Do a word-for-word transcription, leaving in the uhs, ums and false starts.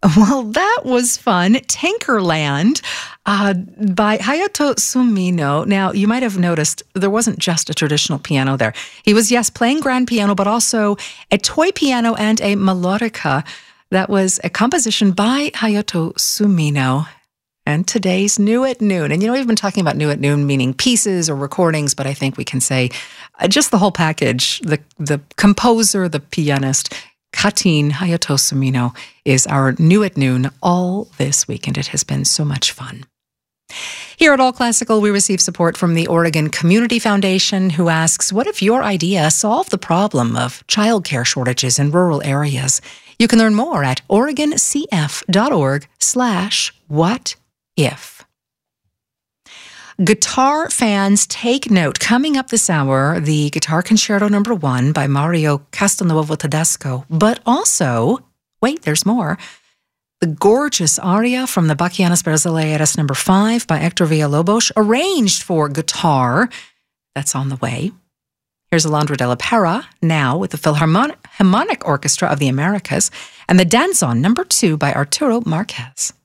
Well, that was fun. Tinkerland uh, by Hayato Sumino. Now, you might have noticed there wasn't just a traditional piano there. He was, yes, playing grand piano, but also a toy piano and a melodica. That was a composition by Hayato Sumino. And today's New at Noon. And you know, we've been talking about New at Noon meaning pieces or recordings, but I think we can say uh, just the whole package. The, the composer, the pianist, Katin Hayato Sumino is our New at Noon all this week, and it has been so much fun. Here at All Classical, we receive support from the Oregon Community Foundation, who asks, what if your idea solved the problem of childcare shortages in rural areas? You can learn more at oregoncf.org slash what if. Guitar fans, take note. Coming up this hour, the Guitar Concerto Number One by Mario Castelnuovo Tedesco. But also, wait, there's more. The gorgeous aria from the Bachianas Brasileiras Number Five by Hector Villalobos, arranged for guitar. That's on the way. Here's Alondra de la Parra now with the Philharmonic Orchestra of the Americas, and the Danzón Number Two by Arturo Marquez.